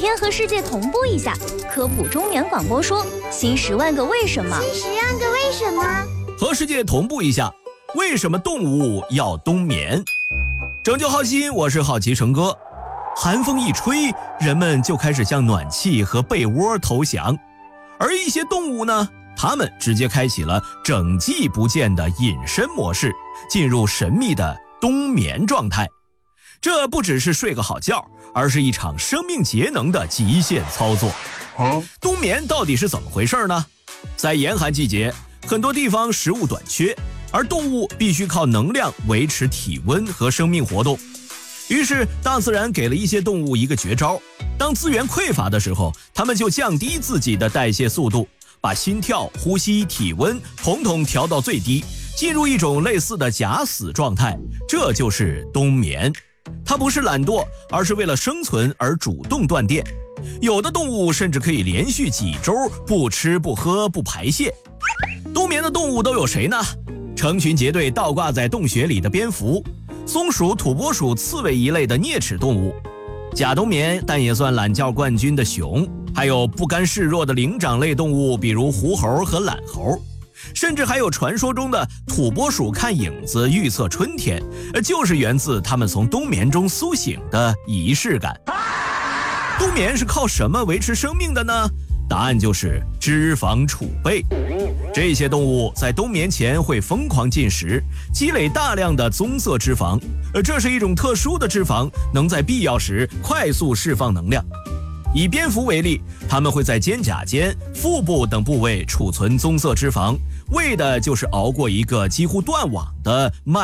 天和世界同步一下，科普中眠广播说新10万个为什么。 新10万个为什么？ 和世界同步一下，为什么动物要冬眠？拯救好心，我是好奇成哥。寒风一吹，人们就开始向暖气和被窝投降，而一些动物呢，它们直接开启了整季不见的隐身模式，进入神秘的冬眠状态。这不只是睡个好觉，而是一场生命节能的极限操作。冬眠到底是怎么回事呢？在严寒季节，很多地方食物短缺，而动物必须靠能量维持体温和生命活动。于是大自然给了一些动物一个绝招，当资源匮乏的时候，它们就降低自己的代谢速度，把心跳、呼吸、体温统统调到最低，进入一种类似的假死状态，这就是冬眠。它不是懒惰，而是为了生存而主动断电。有的动物甚至可以连续几周不吃不喝不排泄。冬眠的动物都有谁呢？成群结队倒挂在洞穴里的蝙蝠，松鼠、土拨鼠、刺猬一类的啮齿动物，假冬眠但也算懒觉冠军的熊，还有不甘示弱的灵长类动物，比如狐猴和懒猴，甚至还有传说中的土拨鼠看影子预测春天，就是源自他们从冬眠中苏醒的仪式感。冬眠是靠什么维持生命的呢？答案就是脂肪储备。这些动物在冬眠前会疯狂进食，积累大量的棕色脂肪，这是一种特殊的脂肪，能在必要时快速释放能量。以蝙蝠为例，它们会在肩胛间、腹部等部位储存棕色脂肪，为的就是熬过一个几乎断网的